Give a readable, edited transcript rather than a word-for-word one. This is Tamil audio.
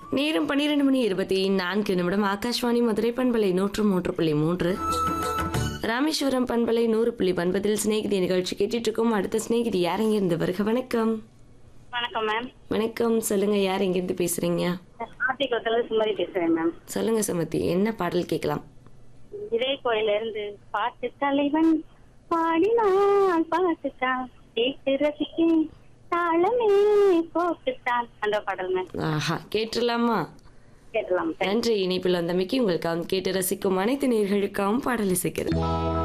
நேரம் 12:24 ஆகாஷ்வாணி மதுரை பண்பலை 103.3 ராமேஸ்வரம் பண்பலை 100.9 சிநேகிதி நிகழ்ச்சி கேட்டுட்டு இருக்கோம். அடுத்த சிநேகிதி யார் எங்கிருந்து வருக? வணக்கம். வணக்கம் மேம். வணக்கம், சொல்லுங்க, யார் எங்கிருந்து பேசுறீங்க? ஆத்திக்குளத்துல சுமதி பேசுறேன் மேம். சொல்லுங்க சுமதி, என்ன பாடல் கேட்கலாம்? இதே கோயில இருந்து பாட்டு தலைவன் பாடினான் பாட்டுத்தான் கேட்டு ரசிக்கேன் தாளமே போட்டுத்தான் அந்த பாடல் மேம். ஆஹா, கேட்டுடலாமா? கேட்கலாம். நன்றி. இணைப்பில் வந்தமைக்கு உங்களுக்கு கேட்டு ரசிக்கும் அனைத்து நேர்களுக்காகவும் பாடல் இசைக்கிறது.